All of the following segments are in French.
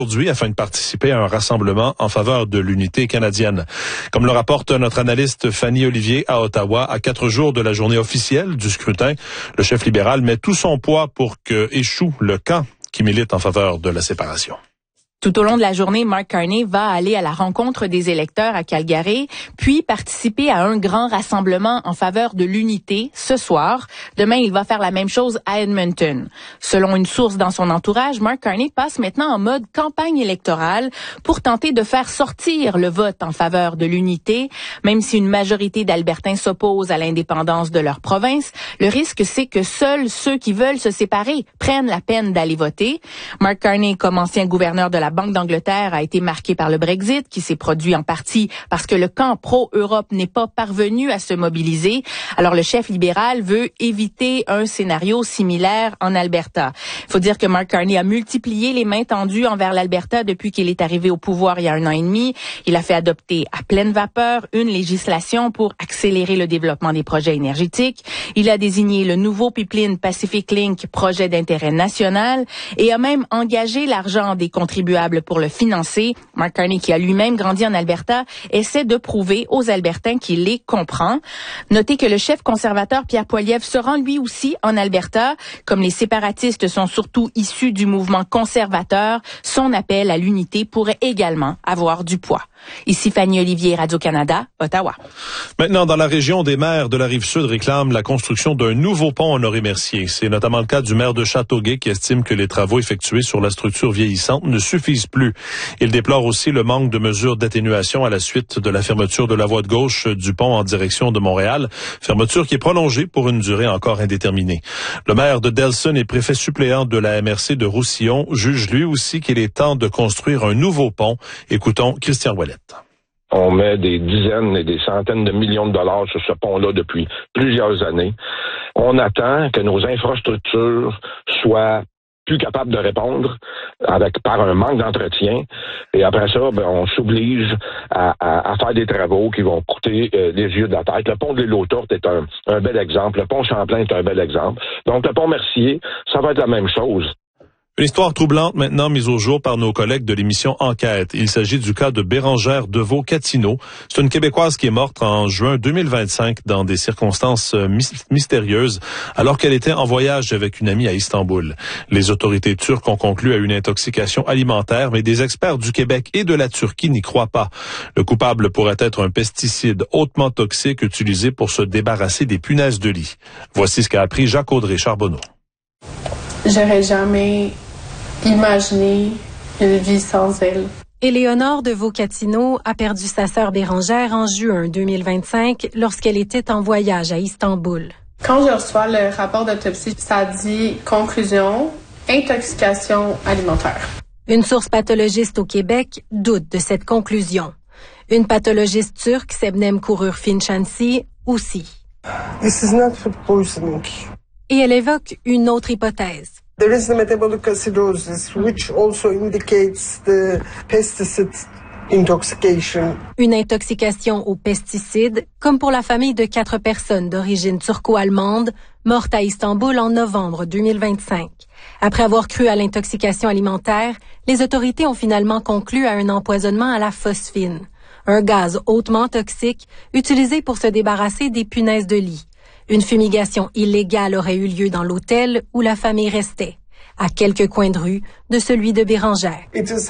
aujourd'hui afin de participer à un rassemblement en faveur de l'unité canadienne. Comme le rapporte notre analyste Fanny Olivier à Ottawa, à 4 jours de la journée officielle du scrutin, le chef libéral met tout son poids pour que échoue le camp qui milite en faveur de la séparation. Tout au long de la journée, Mark Carney va aller à la rencontre des électeurs à Calgary, puis participer à un grand rassemblement en faveur de l'unité ce soir. Demain, il va faire la même chose à Edmonton. Selon une source dans son entourage, Mark Carney passe maintenant en mode campagne électorale pour tenter de faire sortir le vote en faveur de l'unité. Même si une majorité d'Albertains s'opposent à l'indépendance de leur province, le risque, c'est que seuls ceux qui veulent se séparer prennent la peine d'aller voter. Mark Carney, comme ancien gouverneur de la Banque d'Angleterre, a été marqué par le Brexit, qui s'est produit en partie parce que le camp pro-Europe n'est pas parvenu à se mobiliser. Alors le chef libéral veut éviter un scénario similaire en Alberta. Il faut dire que Mark Carney a multiplié les mains tendues envers l'Alberta depuis qu'il est arrivé au pouvoir il y a 1 an et demi. Il a fait adopter à pleine vapeur une législation pour accélérer le développement des projets énergétiques. Il a désigné le nouveau pipeline Pacific Link, projet d'intérêt national, et a même engagé l'argent des contribuables pour le financer. Mark Carney, qui a lui-même grandi en Alberta, essaie de prouver aux Albertains qu'il les comprend. Notez que le chef conservateur Pierre Poilievre se rend lui aussi en Alberta. Comme les séparatistes sont surtout issus du mouvement conservateur, son appel à l'unité pourrait également avoir du poids. Ici Fanny Olivier, Radio-Canada, Ottawa. Maintenant, dans la région, des maires de la Rive-Sud réclament la construction d'un nouveau pont Honoré-Mercier. C'est notamment le cas du maire de Châteauguay qui estime que les travaux effectués sur la structure vieillissante ne suffisent plus. Il déplore aussi le manque de mesures d'atténuation à la suite de la fermeture de la voie de gauche du pont en direction de Montréal, fermeture qui est prolongée pour une durée encore indéterminée. Le maire de Delson et préfet suppléant de la MRC de Roussillon juge lui aussi qu'il est temps de construire un nouveau pont. Écoutons Christian Ouellet. On met des dizaines et des centaines de millions de dollars sur ce pont-là depuis plusieurs années. On attend que nos infrastructures soient plus capables de répondre par un manque d'entretien. Et après ça, on s'oblige à faire des travaux qui vont coûter les yeux de la tête. Le pont de l'île aux Tourtes est un bel exemple. Le pont Champlain est un bel exemple. Donc, le pont Mercier, ça va être la même chose. Une histoire troublante maintenant mise au jour par nos collègues de l'émission Enquête. Il s'agit du cas de Bérengère Deveau-Cattineau. C'est une Québécoise qui est morte en juin 2025 dans des circonstances mystérieuses alors qu'elle était en voyage avec une amie à Istanbul. Les autorités turques ont conclu à une intoxication alimentaire, mais des experts du Québec et de la Turquie n'y croient pas. Le coupable pourrait être un pesticide hautement toxique utilisé pour se débarrasser des punaises de lit. Voici ce qu'a appris Jacques-Audrey Charbonneau. J'aurais jamais imaginé une vie sans elle. Éléonore Deveau-Cattineau a perdu sa sœur Bérengère en juin 2025 lorsqu'elle était en voyage à Istanbul. Quand je reçois le rapport d'autopsie, ça dit conclusion, intoxication alimentaire. Une source pathologiste au Québec doute de cette conclusion. Une pathologiste turque, Sebnem Kurur-Fincansi, aussi. This is not food poisoning. Et elle évoque une autre hypothèse. There is the metabolic acidosis, which also indicates the pesticide intoxication. Une intoxication aux pesticides, comme pour la famille de 4 personnes d'origine turco-allemande, morte à Istanbul en novembre 2025. Après avoir cru à l'intoxication alimentaire, les autorités ont finalement conclu à un empoisonnement à la phosphine, un gaz hautement toxique utilisé pour se débarrasser des punaises de lit. Une fumigation illégale aurait eu lieu dans l'hôtel où la famille restait, à quelques coins de rue de celui de Bérengère.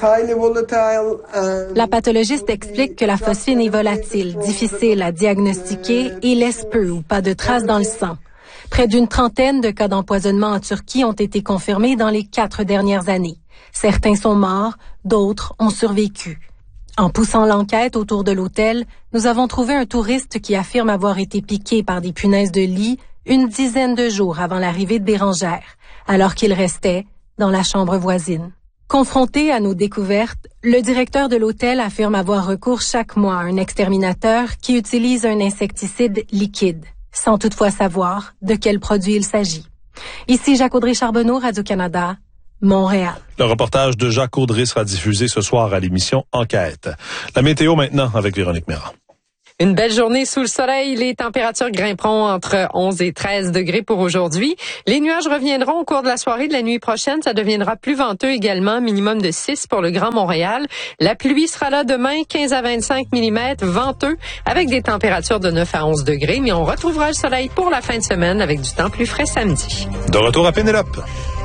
La pathologiste explique que la phosphine est volatile, difficile à diagnostiquer et laisse peu ou pas de traces dans le sang. Près d'une trentaine de cas d'empoisonnement en Turquie ont été confirmés dans les 4 dernières années. Certains sont morts, d'autres ont survécu. En poussant l'enquête autour de l'hôtel, nous avons trouvé un touriste qui affirme avoir été piqué par des punaises de lit une dizaine de jours avant l'arrivée de Bérengère, alors qu'il restait dans la chambre voisine. Confronté à nos découvertes, le directeur de l'hôtel affirme avoir recours chaque mois à un exterminateur qui utilise un insecticide liquide, sans toutefois savoir de quel produit il s'agit. Ici Jacques-Audrey Charbonneau, Radio-Canada, Montréal. Le reportage de Jacques-Audrey sera diffusé ce soir à l'émission Enquête. La météo maintenant avec Véronique Méran. Une belle journée sous le soleil. Les températures grimperont entre 11 et 13 degrés pour aujourd'hui. Les nuages reviendront au cours de la soirée de la nuit prochaine. Ça deviendra plus venteux également, minimum de 6 pour le Grand Montréal. La pluie sera là demain, 15 à 25 mm, venteux, avec des températures de 9 à 11 degrés. Mais on retrouvera le soleil pour la fin de semaine avec du temps plus frais samedi. De retour à Pénélope.